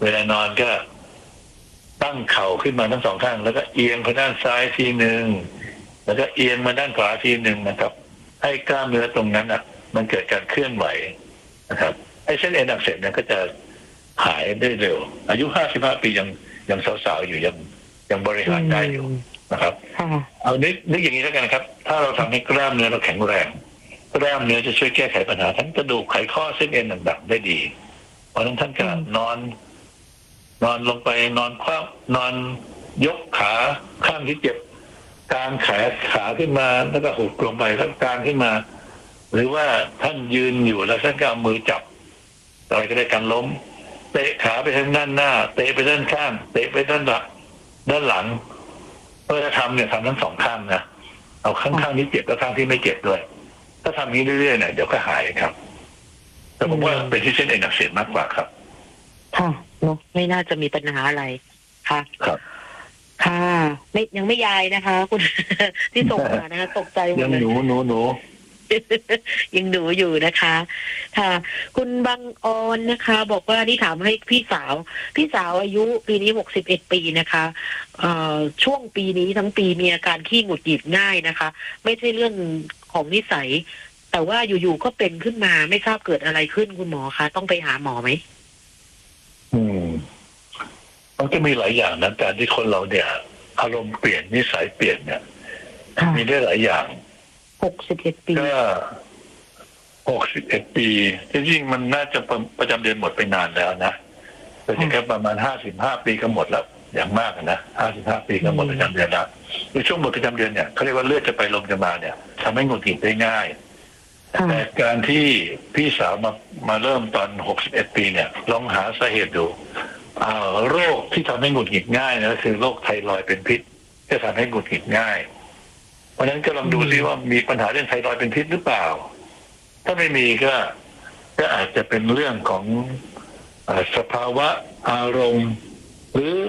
ลานอนก็ตั้งเข่าขึ้นมาทั้งสองข้างแล้วก็เอียงไปด้านซ้ายทีหนึ่งแล้วก็เอียงมาด้านขวาทีหนึ่งนะครับให้กล้ามเนื้อตรงนั้นมันเกิดการเคลื่อนไหวนะครับไอ้เส้นเอ็นอักเสบเนี่ยก็จะหายได้เร็วอายุ55 ปียังสาวๆอยู่ยังบริหารได้อยู่นะครับเอานึกอย่างนี้แล้วกันครับถ้าเราทำให้กล้ามเนื้อเราแข็งแรงกล้ามเนื้อจะช่วยแก้ไขปัญหาทั้งกระดูกไขข้อเส้นเอ็นต่างๆได้ดีเพราะฉะนั้นท่านก็นอนลงไปนอนคว่ำนอนยกขาข้างที่เจ็บกางขาขึ้นมาแล้วก็หุบลงไปแล้วกางขึ้นมาหรือว่าท่านยืนอยู่แล้วท่านก็เอามือจับอะไรก็ได้การล้มเตะขาไปทางด้านหน้าเตะไปด้านข้างเตะไปด้านหลังเพื่อจะทำทั้งสองข้างนะเอาข้างที่เจ็บและข้างที่ไม่เจ็บด้วยถ้าทำนี้เรื่อยๆเนี่ยเดี๋ยวก็หายครับแต่ผมว่าเป็นที่เส้นเอ็นอักเสบมากกว่าครับค่ะเนาะไม่น่าจะมีปัญหาอะไรค่ะครับค่ะยังไม่ยายนะคะคุณที่ส่งมานะคะตกใจหมดเลยยังหนูยังหนูอยู่นะคะค่ะคุณบังออนนะคะบอกว่านี่ถามให้พี่สาวอายุปีนี้61 ปีนะคะช่วงปีนี้ทั้งปีมีอาการขี้หงุดหงิดง่ายนะคะไม่ใช่เรื่องของนิสัยแต่ว่าอยู่ๆก็เป็นขึ้นมาไม่ทราบเกิดอะไรขึ้นคุณหมอคะต้องไปหาหมอไหมมันก็มีหลายอย่างนะการที่คนเราเนี่ยอารมณ์เปลี่ยนนิสัยเปลี่ยนเนี่ยมีได้หลายอย่าง 61 ปีก็61 ปีจริงๆมันน่าจะประจำเดือนหมดไปนานแล้วนะแต่แค่ประมาณ55 ปีก็หมดแล้วอย่างมากนะ55 ปีก็หมดประจำเดือนแล้วในช่วงหมดประจำเดือนเนี่ยเขาเรียกว่าเลือดจะไปลมจะมาเนี่ยทำให้หงุดหงิดได้ง่ายแต่การที่พี่สาวมาเริ่มตอน61 ปีเนี่ยลองหาสาเหตุดูโรคที่ทำให้หงุดหงิดง่ายนะคือโรคไทรอยด์เป็นพิษจะทำให้หงุดหงิดง่ายเพราะฉะนั้นก็ลองดูซิว่ามีปัญหาเรื่องไทรอยด์เป็นพิษหรือเปล่าถ้าไม่มีก็อาจจะเป็นเรื่องของสภาวะอารมณ์หรือ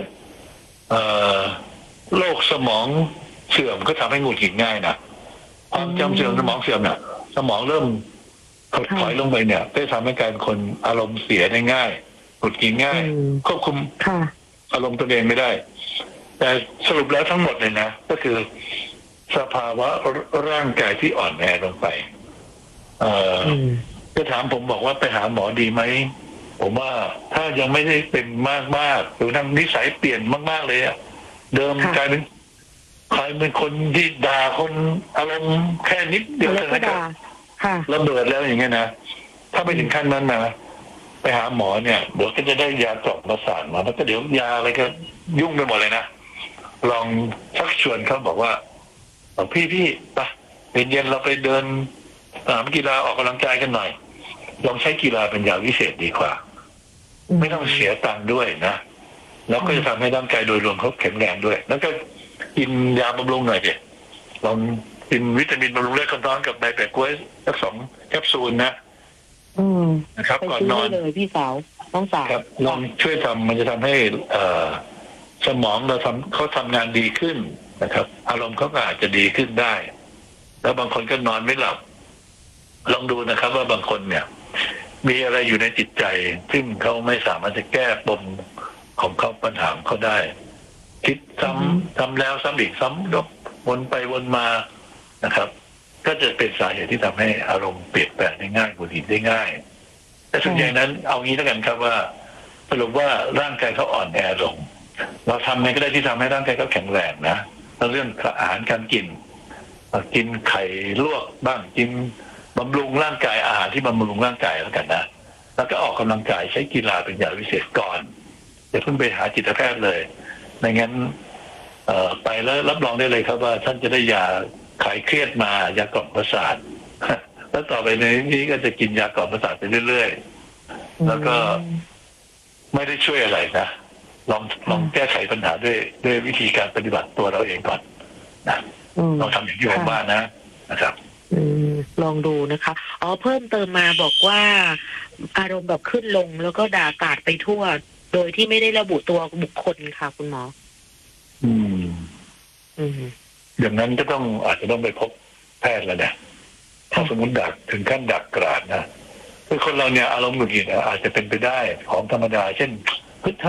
โรคสมองเสื่อมก็ทำให้หงุดหงิดง่ายนะความจำเสื่อมสมองเสื่อมเนี่ยสมองเริ่มถดถอยลงไปเนี่ยก็ทำให้กลายเป็นคนอารมณ์เสียได้ง่ายหงุดหงิดง่ายควบคุมอารมณ์ตัวเองไม่ได้แต่สรุปแล้วทั้งหมดเลยนะก็คือสภาวะร่างกายที่อ่อนแอลงไปจะถามผมบอกว่าไปหาหมอดีไหมผมว่าถ้ายังไม่ได้เป็นมากหรือทั้งนิสัยเปลี่ยนมากๆเลยเดิมกลายเป็นคนที่ด่าคนอารมณ์แค่นิดเดียวนะครับระเบิดแล้วอย่างเงี้ยนะถ้าไปถึงขั้นนั้นนะไปหาหมอเนี่ยเดี๋ยวก็จะได้ยากล่อมประสาทมาแล้วก็เดี๋ยวยาอะไรก็ยุ่งไปหมดเลยนะลองชักชวนเขาบอกว่าพี่ไปเย็นเราไปเดินสนามกีฬาออกกำลังกายกันหน่อยลองใช้กีฬาเป็นยาวิเศษดีกว่าไม่ต้องเสียตังค์ด้วยนะแล้วก็จะทำให้ร่างกายโดยรวมเขาแข็งแรงด้วยแล้วก็กินยาบำรุงหน่อยดิลองกินวิตามินบำรุงเลือดคนท้องกับใบแปะกล้วยสัก2 แคปซูลนะครับก่อนนอนเลยพี่สาวน้องสาวครับลองช่วยทำมันจะทำให้สมองเขาทำงานดีขึ้นนะครับอารมณ์เขาก็อาจจะดีขึ้นได้แล้วบางคนก็นอนไม่หลับลองดูนะครับว่าบางคนเนี่ยมีอะไรอยู่ในจิตใจซึ่งเขาไม่สามารถจะแก้ปมของเขาปัญหาเขาได้คิดซ้ำแล้วซ้ำอีกซ้ำวนไปวนมานะครับก็จะเป็นสาเหตุที่ทำให้อารมณ์เปลี่ยนแปลงได้ง่ายหงุดหงิดได้ง่ายแต่ส่วนใหญ่นั้นเอางี้แล้วกันครับว่าสรุปว่าร่างกายเขาอ่อนแอลงเราทำไงก็ได้ที่ทำให้ร่างกายเขาแข็งแรงนะเรื่องอาหารการกินไข่ลวกบ้างกินบำรุงร่างกายอาหารที่บำรุงร่างกายแล้วกันนะแล้วก็ออกกำลังกายใช้กีฬาเป็นยาวิเศษก่อนอย่าเพิ่งไปหาจิตแพทย์เลยไม่งั้นไปแล้วรับรองได้เลยครับว่าท่านจะได้ยาคลายเครียดมายากล่อมประสาทแล้วต่อไปในนี้ก็จะกินยากล่อมประสาทไปเรื่อยๆแล้วก็ไม่ได้ช่วยอะไรนะลองแก้ไขปัญหาด้วยวิธีการปฏิบัติตัวเราเองก่อนนะลองทำอย่างที่ผมว่านะครับลองดูนะคะเพิ่มเติมมาบอกว่าอารมณ์แบบขึ้นลงแล้วก็ด่ากราดไปทั่วโดยที่ไม่ได้ระบุตัวบุคคลค่ะคุณหมออย่างนั้นก็อาจจะต้องไปพบแพทย์แล้วนะถ้าสมมติถึงขั้นดักกราดนะคือคนเราเนี่ยอารมณ์หงุดหงิดอาจจะเป็นไปได้ของธรรมดาเช่น